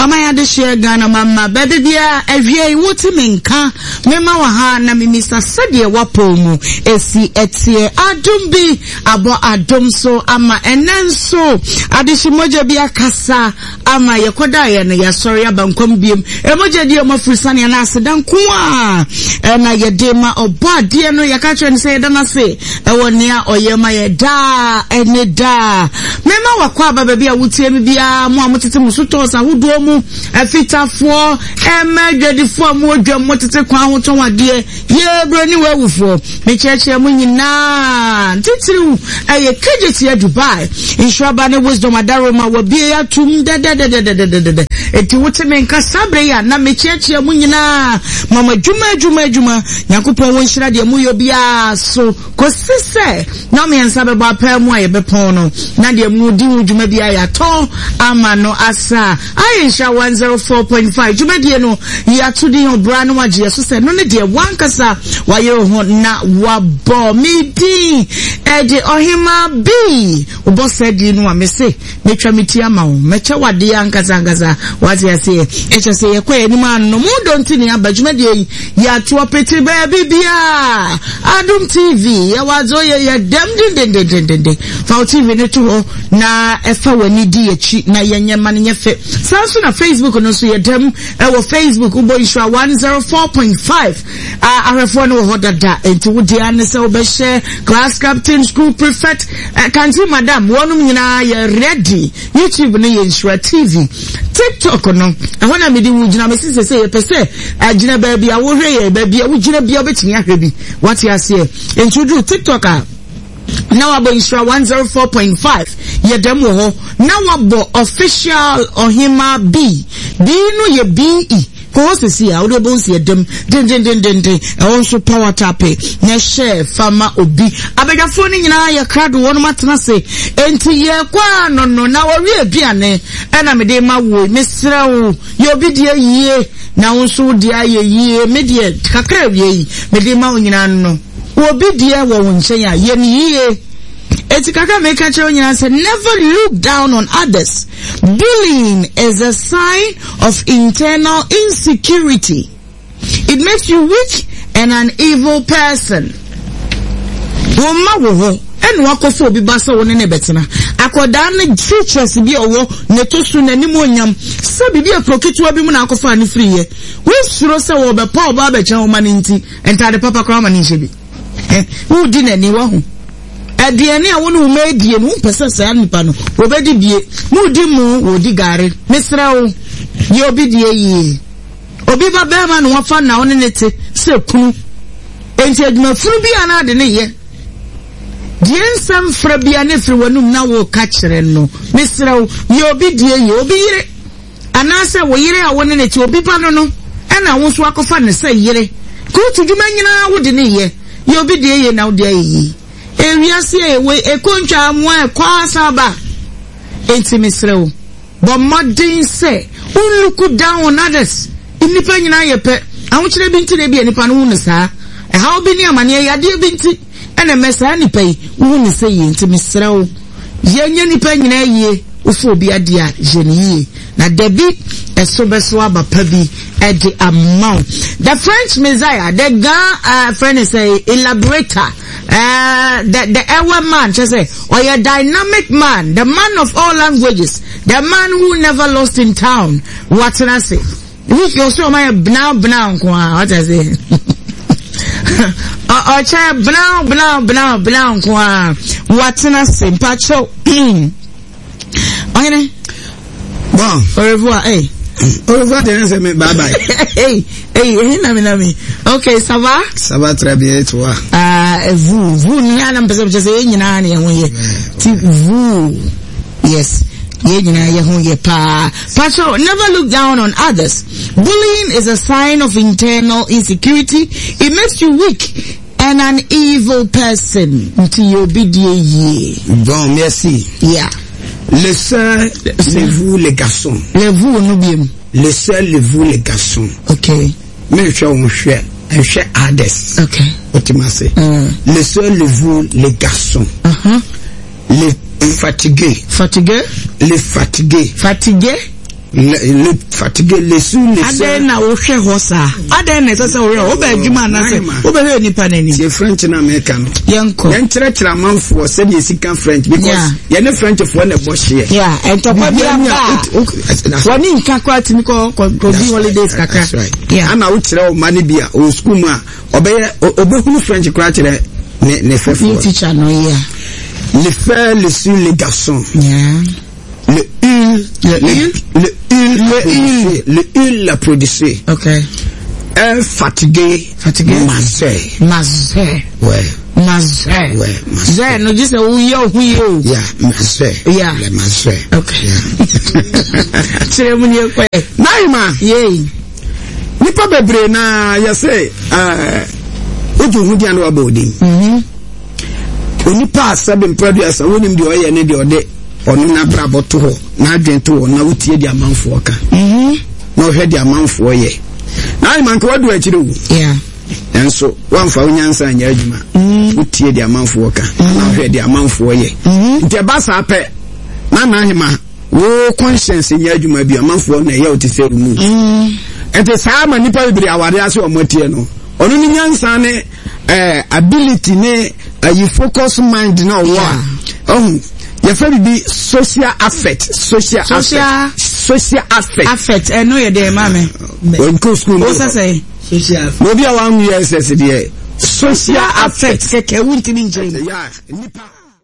Mama ya de share Ghana mama bebe bia ehwie woti menka mema wa ha na mimisa sede wapo mu esi etie adumbi abo adom so ama enenso adishimoja bia kasa ama yekoda ye ne yasori abankom biem emoja die mafrisane na asedan ko a na yedema obo ade no yaka twa ne se yedana se ewonea oyema yeda eneda mema wakwa baba bia wutie mi bia mo amotete musuto sa hudo mu afitafo emedwedifo mu odwam motete kwa hoton wade ye broni wawufo me cheche mu nyina titiriu eye kejeti ya Dubai inshaba ne wisdom adaroma wabie ya tum de eti wote menka sabre ya na me cheche mu nyina mama juma yakopon wonhira de mu yo bia so kosise na me nsabe ba pa mu aye bepon no na de mu di juma bia ya to ama no asa Aisha 104.5 juma de no ya to di obra no waje so se no ne de wankasa waye ho na wabo midi de ohima bi obo said no amese metwa metia ma wo mecha wade yankasa wate ase eche se yekoye ni ma no mu don't ni abajuma de ya to peti ba bibia Adum TV ya wazo ye dem fa TV ne to na efa wani di echi na yenyema ne nyefe sanso na Facebook no so ye dem wo Facebook ubo isha 104.5 arefo no ho dada enti wodi ane se obehye class captain school prefect kanti madam wonum nyina ye ready YouTube ne ye Nshura TV TikTok no ahona medi wugina mesise se ye pese agina ba bia wo hwe ye ba bia wugina bia obetimi ahwe bi what you say introduce TikTok now about Nshura 104.5 ye dem wo ho now about official ohima B no ye BE ko sisi a wo bon si edem den e won so power tape na share fama obi abegafo ni nyina ye krado won matena se enti ye kwa no na wo wi aduane e na me de ma wo mesra wo ye obi de yie na won so de aye yie me de kakra wi yi me de ma wo nyina no obi de wo won hye ya ye ni yie Etikaka make a chonya say never look down on others. Bullying is a sign of internal insecurity. It makes you weak and an evil person. Woma wo enu akofo obi basa woni ne betena. Akoda na features bi owo ne tosu nanim onyam. Se bibi aproketu abi mu na akofo ani free ye. We suro se wo be pa oba be chan wo mani nti entade papa kwa mani hye bi. Wo di na ni wo ho. Adiani a wonu medie no pese sa nipa no obedi bie mu di mu odi gare mesra wo ye obi die yi obi ba be ma no wafa na woni nete se kunu enti aduma furu bi ana de ne ye die nsam fra bia ne firi wanum na wo ka kire no mesra wo ye obi die yi obi yire ana se wo yire a woni nete obi pa no no ana wo so akofa ne se yire ko tuduma nyina wo de ne ye obi die yi na wo de yi Ewiase ewe ekontwa amwa kwa saba enti misrewo but modern say look down on others inipa nyina yepe awuchire binti na bia nipa no hu saa e ha obi ni amane yade binti ene mesa nipa yi hu ni say enti misrewo yenye nipa nyina yie ufu obi ade a jeni na debi esobeso abapa bi edi amount the French Messiah the guy friend is a elaborator the ever man just say or a dynamic man, the man of all languages, the man who never lost in town. What can I say? We can show my brown what I say. Or child brown what can I say? Pacho. Okay. Bon, au revoir, hey. Au revoir, bye bye. Hey, nami. Okay, ça va? Ça va très bien, et toi? Vous, nyana mpesa mchese nyina ni yehunye. Ti vous. Yes. Nyina yehunye pa. Pacho, never look down on others. Bullying is a sign of internal insecurity. It makes you weak and an evil person. Until you be ye. Bon, merci. Yeah. Le seul, c'est vous les garçons. Le vous, nous bien. Le seul, le vous les garçons. Okay. Mais je suis un cher Hades. Okay. Le seul, le vous les garçons. Les fatigués. Fatigués? Les fatigués. Fatigués? le fatigué les sous les aden na wo hwe ho sa aden na sese wo wo ba adwuma na se wo ba he nipa nani c'est French na America no yenko yen kyerɛkyerɛ amanfo se de sika French because yen French for na bohye yeah entopa bi amba woni nka kwa timi ko bi holidays kakra yeah ana wo kyerɛ o mani bia o school mu a obehunu French kwa kyerɛ ne fefo teacher no yeah les frères les sous les garçons le il l'a produit. Ok. Un fatigué. Mazé. Ouais. Mazé. No, just yo. Yeah, mazé. Yeah. Le mazé. Ok. Chérie, quoi? Naima. Yay. Nipa bebre na yase ojo hudi anu abodi. Onipa asabe mpadu asa wonim de oye ne de ode onu na brabo to ho na adwen to ho na wotie de amanfo ka na ohwe de amanfo ye na man ka wadu akire wu yeah enso wamfa onyansa anya adwuma wotie de amanfo ka na ohwe de amanfo ye nte ba sa pe na ahima wo conscience nya adwuma bi amanfo na ye otise mu ente saa ma nipa bibiri aware ase o motie no onu ni nyansa ne ability ne you focus mind na wo you feel be social affect no you dey mama when go school what say social no be one year says there social affect keke wuntimi nje yeah nipa.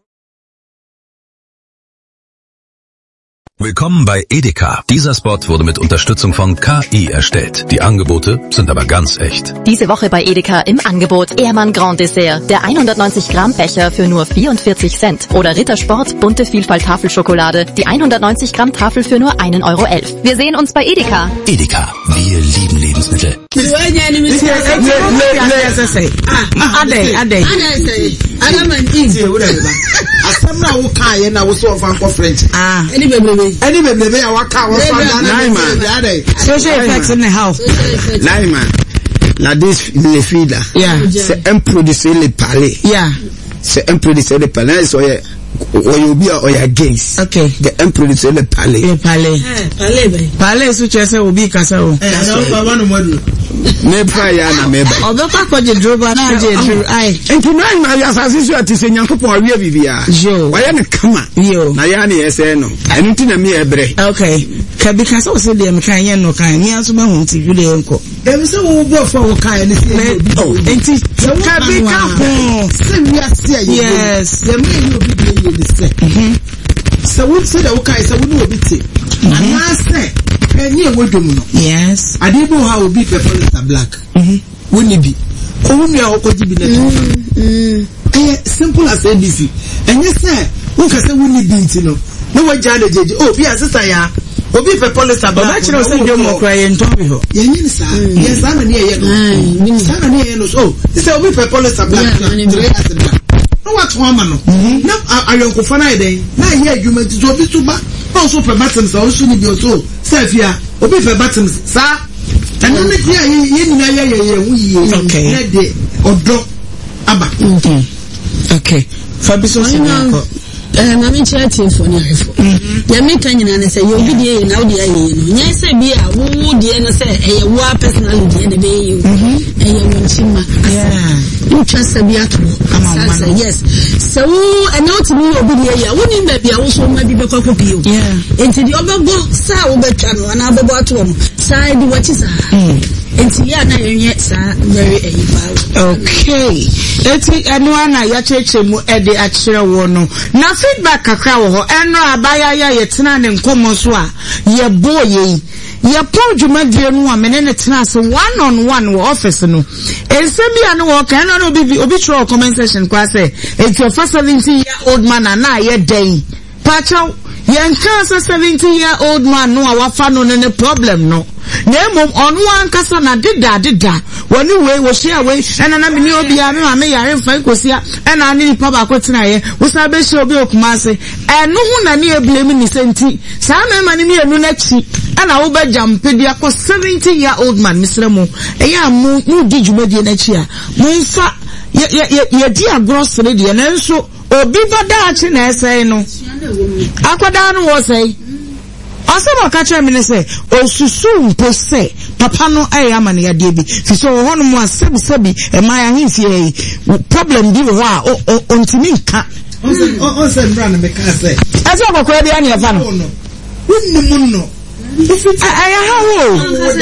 Willkommen bei Edeka. Dieser Spot wurde mit Unterstützung von KI erstellt. Die Angebote sind aber ganz echt. Diese Woche bei Edeka im Angebot Ehrmann Grand Dessert. Der 190 Gramm Becher für nur 44 Cent. Oder Rittersport bunte Vielfalt Tafelschokolade. Die 190 Gramm Tafel für nur 1,11 €. Wir sehen uns bei Edeka. Edeka. Wir lieben Lebensmittel. Asamna wo kan na wo so fan ko French any bebrebe ya waka wo so na social effects in the house Naima la dis les filles là c'est un produit le palais c'est un produit le palais so ye oyobi oya gays okay the un produit le palais palais so chese obi kasa o me pa ya na me ba obepa ko je droba na je dru ai enti na ya asase ati se nyankopon awie bibia waya ne kama na ya ne yese no enti na me ebre okay ka bi kasa o se de me kan yen no kan mi aso ba hu ti jule enko dem se wo bo fa wo kan ne se enti ka bi ka ho se mi ase ayi yes dem me obi de ye se se wo se de wo kan se wo no obi te ana se any wodum no yes adibo ha obi pepper black woni bi ohumi a okoji bi na simple as ABC enye se won ka se woni bi nti no no waja na jeje obi asesa ya obi pepper black ba chiro se dwo mo kra ye nton bi ho ye nyi sa yes ana ne ye no sana ne ye no so se obi pepper black na dire aseda no what one man no na ayonkofo na eden na ye adwuma nti obi tuba also per button so so ni bi so safia obi per button sa tanu ne dia ye ni na ye hu ye na de odo aba okay fabiso sinako mami chati for ni afo ya mi kan nyina na say you obi die na odi aye no nya say bi a wo die no say eye wo personality na be you eye wo chima you trust be ato yes so anot me obi die ya woni ba bia wo so ma bi be kwakọ bio enti di obego sa wo betwa no na abebo ato mo sa di wachi sa enti ya na yenye sa very eyiba okay eti anua na ya cheche mu ede akire wo no na feedback kakra wo ho eno abaya ya yetena ne nkomo so a ye boye ye paul djumadie no amene ne tena se one on one wo office no ensemi anu wo kan no obi throw comment section kwa say it's your first 17-year-old man na ye dey pacho yenka 17-year-old man no awafa no ne problem no na mom onu ankasa na dida woni we wo share we na me ni obi a me ma me yare mfa kosia na ani nipa ba ko tena ye wo sa be share obi okumase enu hu na ne eblem ni senti sa me ma ni enu na chi na wo be jampe dia ko 70-year-old man misremo eya mu di djumadi na chi a mu mfa ye di agrosre dia na nso obi bada achi na esei no akwada no wo sei Asaba ka kire me ne say osusu mpo say papa no aye amane ya de bi fi so ho no mu asebi e ma ya himfie problem bi wo a ontimi nka on say brand me ka say asaba ko bia ne fa no wunni no aya hawo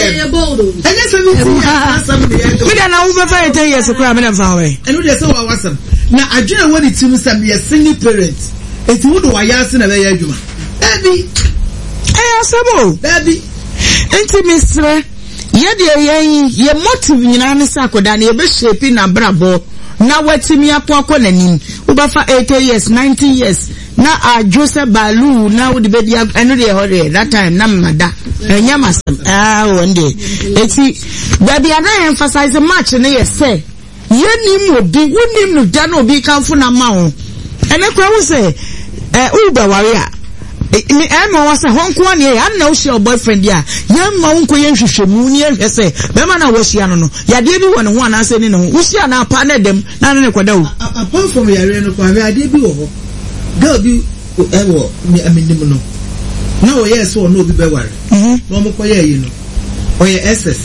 me da na wo be fa 10 years kura me na fa we enu de say wa wasam na adwena woni tim sam ye single parent eti wo do wa ya se na be ya adwuma baby asabo baby enti misre ye motive nyina ne sakoda na ye be shape na brabo na watimi akwa nanim wo ba fa 80 years 90 years na Joseph Balu na wo de be dia eno de hore that time na mada enya masem one day eti baby ana emphasize match na ye say ye nim obi wonim no da na obi kanfo na ma ho ene kwa wo say uba warrior me ema wasa honko ane ya na wo share boyfriend ya ma wonko ye hwehwemu ni ehwe say be ma na wo share no ya de bi won ho ana se ni no wo share na pa na dem na ne kwada wo apart from yare no kwa ade bi wo ho girl bi ewo me aminim no na wo yes wo no bi be ware no mo koye yi no oye ss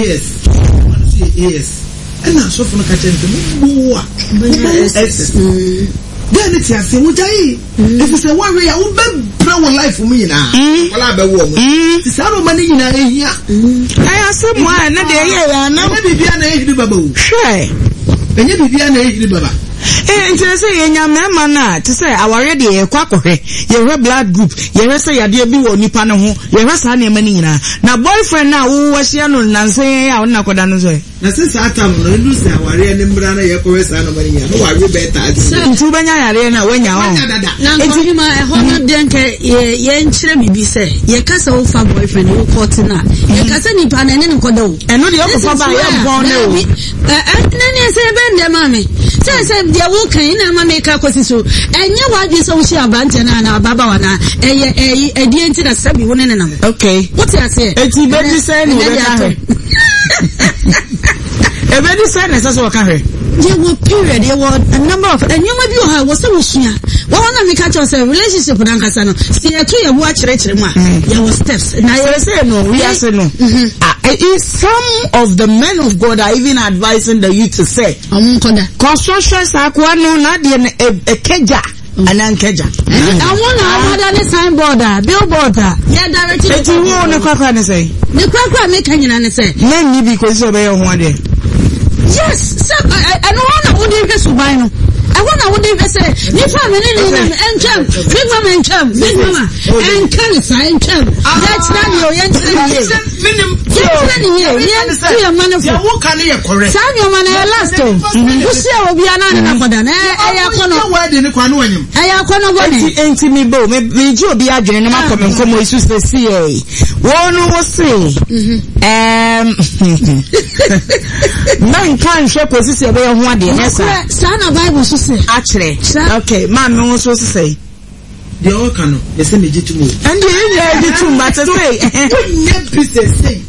yes ena so funu ka chente mo wa ss then it has say mutai if you say one way you be bra life for me na wala be wo mo ti sa no mani nyina ehia aya so mo na de ye ya na bibia na ehiri baba wo hwe enye bibia na ehiri baba interest ye nyamema na to say aware de ye kwakohwe ye blood group ye say yade bi wo nipa ne ho ye sa na ema ni nyina na boyfriend na wo wahia no nanse ya wona koda no so na since atam no ndu say aware ne mbra na ye ko sa na mani nyina no wa better ntu benya yare na wanya ho na nkohima e ho no de nke ye nkyere bibi say ye kasa wo fa boyfriend wo court na ye kasa nipa na ne ne koda wo eno de okofa ba ye bon ne o nani say bende mame say dia wo kan na mame ka kwasi so enye wadwi so wo shi abante na ababa wana eye edi enti na sabi wo ne ne nam okay what you say eti baby say no be ka he e baby say na so ka he there were period there were a number of and you maybe you was so sua what one me catch us relationship na nkasa no see e to ye wo akire mu a there was steps na you say no we are say no some of the men of God are even advising the youth to say construction sakwa no na de keja anankeja I want to signboard billboard yeah directly eti wo ne kwakwa ne say ne kwakwa me kanyina ne say men ni bi ko so be ho ade yes sir I don't want to do this by no I want to do this ni family ni and cham big mama and cham big mama and cancer and cham that's not your minim yeah man of ya wo kan ye correct san your man last to you see obi ana na koda na eya kono word ni kwa no anyim eya kono go ni enti mi bo me ji obi adwene ne makom nkomo isu se sie wonu wo se man kan hwe posisi e be ho ade esa sana bible so se actually okay man me wo so say the all can they say me jitu mo and you jitu but say ne pieces say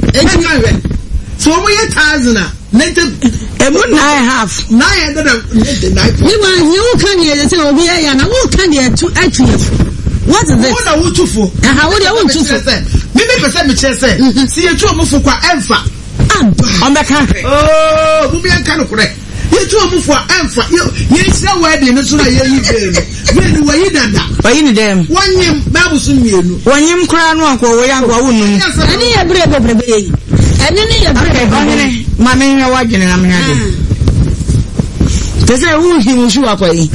so we 1000 emu 9.5 you want you can you say obi ya na wo kan dey to actually what is this what are you for how would you to say me person me chere say see you to omufo kwa emfa on the country oh bu bi an kan correct you to omufo emfa you say wedding no so na ye yi be no we yi dada we ni dem wanyim babu so mienu wanyim kra no akwa we ya gwa wonum ani ya brebe yi ani ni ya brebe ma me hwe wadwene na me ade tese wu himu shu akwa yi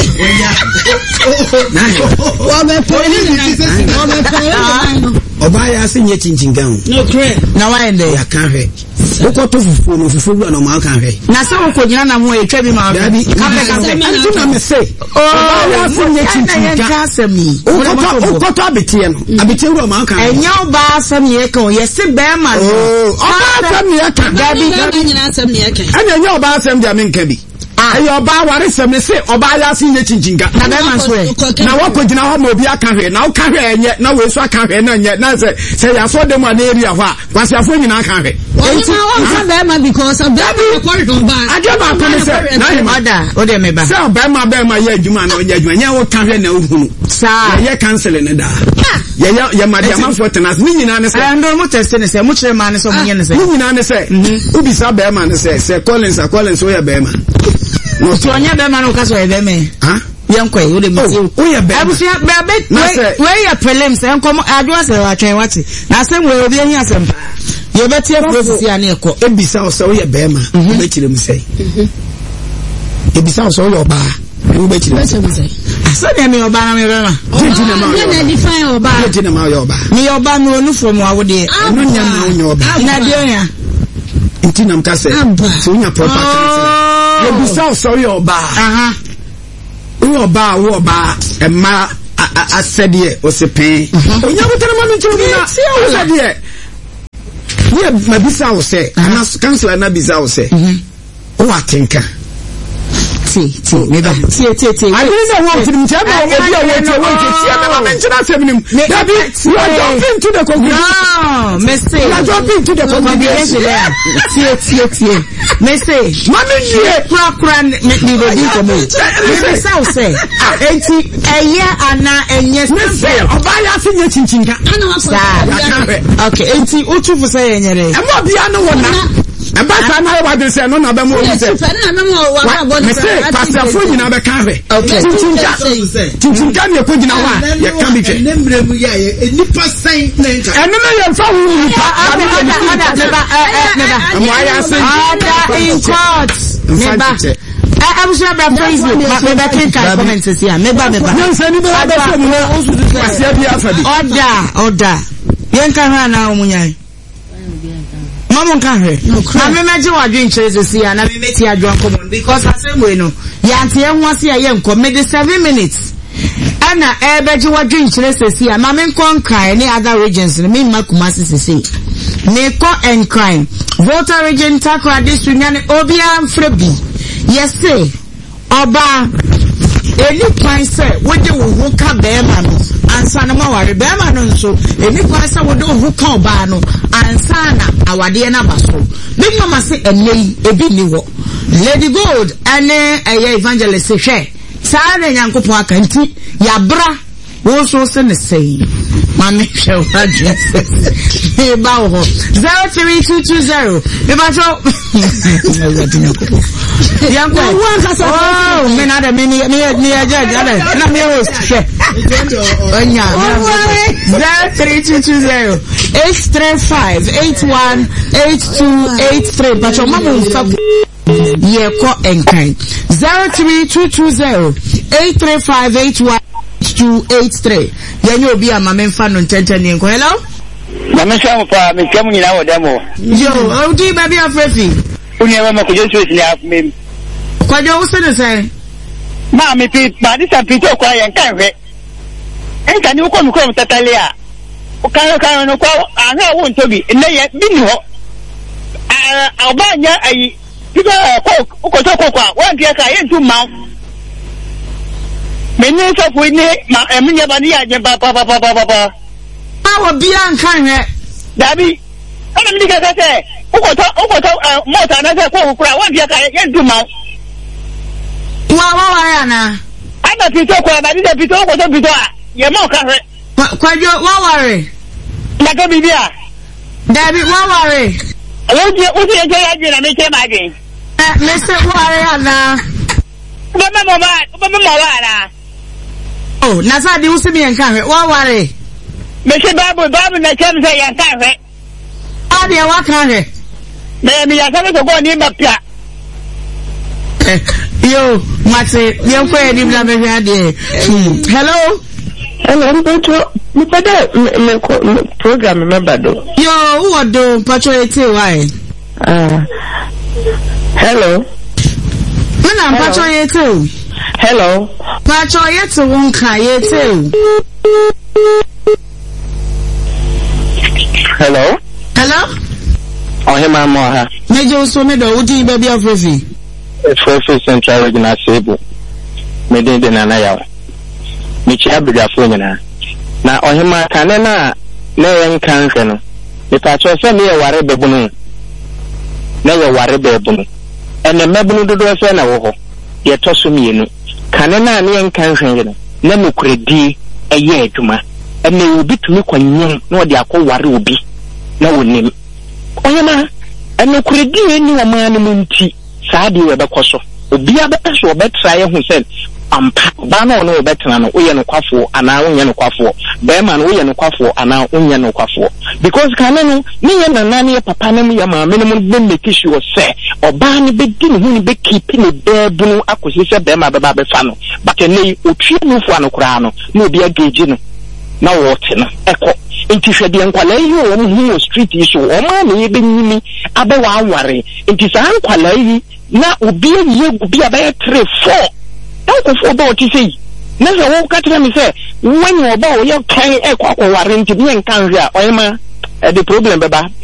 wa be poli na oba ya se nye chinchingan no correct na wa ende ya kan hwe ukoto fufu no fufu no ma kan hwe na se ukonyina na mo etwa bi ma dabi antu na me se oba ya se nye chinchingan ukoto abetie no abetie ro ma kan enya oba asem ye kan ye se be ma no oba asem ye kan dabi nyina asem ye kan anya nya oba asem dia me nka bi Ayo ba ware se me se oba ya se nye chinchinka. Na be man so e. Na wako gina ho ma obi aka hwe. Na wo ka hwe enye na we so aka hwe na enye. Na se ya so dem na area ho a. Kwase afo nyina aka hwe. Enti o sa be ma because of that corridor ba. Aja ba ko se na him Oda, o de me ba. Se be ma ye adwuma na onye adwuma. Nya wo ka hwe na ohunu. Sa. Ye cancel ne da. Ye madam for tenas ni nyina ne se. Ando mo test ne se mo kire ma ne so mo nye ne se. Ni nyina ne se. Ubi sa be ma ne se Collins o ye be ma. No so anya be ma no ka so ye be me. Ha? Yankwa o de me se. O ye be. Abufia be we ya prelims enkom adwo se wa twen wate. Na se we obi ehia asem pa. Ye betie process ya na ekọ. Ebisa o se o ye be ma. Be kire mu se. Ebisa o se o ye oba. Wo be kire mu se. So dem me oba na me be ma. Jinji na ma o. Na define oba. Jinji na ma o ye oba. Me oba no onu from awode. No nya ma o ye oba. Na de ya. Nti nam ka se. So nya proper. Ebisa o se o ye oba. Aha. Wo oba ema asede o se pen. Onya botara ma no nche obi na. Asede. We mabisa o se. Ana councilor na bisa o se. O atenka. Me ba. Tie. I don't know what to do. I mention asem Dabi, you are jumping to the conclusion. No, me say. You are jumping to the conclusion. Tie. Me say. Mami ye. Kura me go di komo. Me say say. Enti eye ana enye say. Oba ya se nye chinchinka. Ana wa. Okay, enti otu fu say enyere. E mo bia no wona. Ebata na wa de se no na be mo o se. Me say pastor fo nyina be ka hwe. Okay. Chinchinka ne ko nyina wa. Ye ka bi twe. Nembremu ya ye nipa sai na nka. Eno na ye fa wu nipa. Ada in court. Neba. I'm sure about Facebook. Me ba click comment here. Meba. Nse ni be ba so mu na osu du kwase bia fa bi. Order. Yen ka ha na omunyai. Mama nka hwe. Na me meje wadwe nkyereze si ya na me meti adwan common because asem no ya nte enwase ya ye nko me de 7 minutes. Ana ebeje wadwe nkyereze si ya na me nko nkan ni other regions ni me makumasi sisi. Me ko enkran. Volta region Takra district nyane obia mfrebi. Yes say oba eni kwan se wode wo ho ka be ma no ansa na maware be ma no nso eni kwan se wode wo ho ka oba no ansa na awade na baso me mama se enei ebi ni wo Lady Gold ane evangelist hwe saa na Nyankopon aka nti ya bra wo so se ne sei mame hwe wa Jesus e ba wo 03220 e ba so Yanko oh me na da me ni judge ada na me host hwe onya 03220 835818283 but your mama will stop ye ko enkan 03220 835818283 yenye obi ama memfa no ntenten enko hello na me shamu pa me kemu nyina wo demo yo odi baby afrefi uni ewa ma kujo street ni afme kwajo wo se ne sai ma me pi ma di san pito kwa yen kan hwe enka ni uko mi ko mtatale a kan no kwa ana wo ntobi ne ye bi ni ho obanya ayi pito ko uko to kwa wan pia ka yen tu ma meni so fu ni ma eminya ba ni ya je ba awo bia nkan hwe dabi ana mi ka se uko to mota na se ko kura wan pia ka yen tu ma wa ya na ana pito kwa ba di pito uko to pito a ye mo ka hwe kwajo wa ware na ka bibia dabi wa ware uti ye ya je na me che ma je me se ware ana ba ma na oh na sa di usimi enkan hwe wa ware me se babu na chem se yan kan hwe ade wa kan hwe me ya sa ko ni ma pia yo mate yenko e di bla me hwe ade hello Mpecho, mpede program member do. Yo, who do Pacho ete why? Hello. Mina Pacho ete. Hello. Pacho ete wonka ete. Hello. Hello? Oh, him am ha. Mejo so me do udi baby of refi. for Central Regional Sable. Made the Nana. Michi Abidafuna. Now, on him, Canana, no cancer. If I saw some near Warrebunu, never Warrebunu, and the Mabunu do a senna, yet Tosumino, Canana, near cancer, Nemo credi, a year to ma, and they will be to look on young, no, they are called Warubi, no name. Oyama, and no credi any man munti, Sadi Webacoso, be a better show, better try who said. Bano no better than we no kwafo ana unya no kwafo bema no we no kwafo ana unya no kwafo because kanenu me ya nana papa na me ya ma me no be make sure say oba ni be di hu ni be keep ni bebu akosise bema beba be fa no but nei otwe no fo anokra no na obi agage no na wote no eko nti hwede nkwala yi o mu hu street issue o ma na ye be nyimi abewa anware nti sa nkwala yi na obi ye gubi abaye 3-4 don't go about to see. Never won't catch them say, when you're about your carrying a quack or warranty, and can't hear, or the problem, Baba.